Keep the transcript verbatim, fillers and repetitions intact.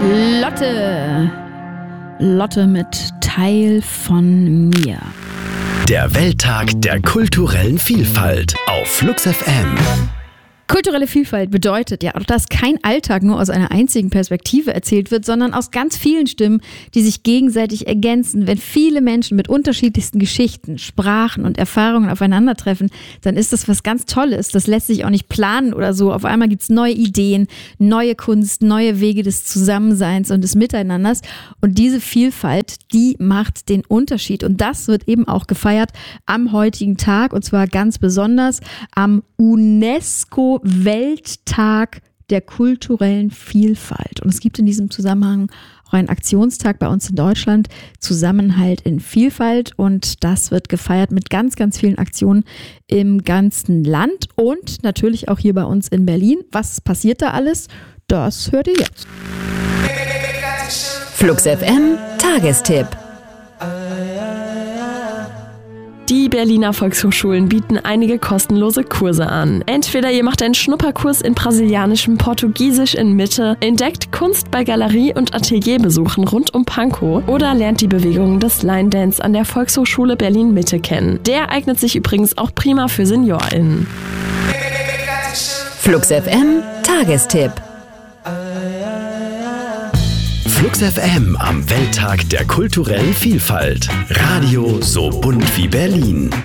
Lotte. Lotte mit Teil von mir. Der Welttag der kulturellen Vielfalt auf Flux F M. Kulturelle Vielfalt bedeutet ja, dass kein Alltag nur aus einer einzigen Perspektive erzählt wird, sondern aus ganz vielen Stimmen, die sich gegenseitig ergänzen. Wenn viele Menschen mit unterschiedlichsten Geschichten, Sprachen und Erfahrungen aufeinandertreffen, dann ist das was ganz Tolles. Das lässt sich auch nicht planen oder so. Auf einmal gibt es neue Ideen, neue Kunst, neue Wege des Zusammenseins und des Miteinanders. Und diese Vielfalt, die macht den Unterschied. Und das wird eben auch gefeiert am heutigen Tag, und zwar ganz besonders am UNESCO Welttag der kulturellen Vielfalt. Und es gibt in diesem Zusammenhang auch einen Aktionstag bei uns in Deutschland, Zusammenhalt in Vielfalt. Und das wird gefeiert mit ganz, ganz vielen Aktionen im ganzen Land und natürlich auch hier bei uns in Berlin. Was passiert da alles? Das hört ihr jetzt. Flux F M Tagestipp. Die Berliner Volkshochschulen bieten einige kostenlose Kurse an. Entweder ihr macht einen Schnupperkurs in brasilianischem Portugiesisch in Mitte, entdeckt Kunst bei Galerie- und Atelierbesuchen rund um Pankow oder lernt die Bewegungen des Line Dance an der Volkshochschule Berlin-Mitte kennen. Der eignet sich übrigens auch prima für SeniorInnen. Flux F M Tagestipp. Flux F M am Welttag der kulturellen Vielfalt. Radio so bunt wie Berlin.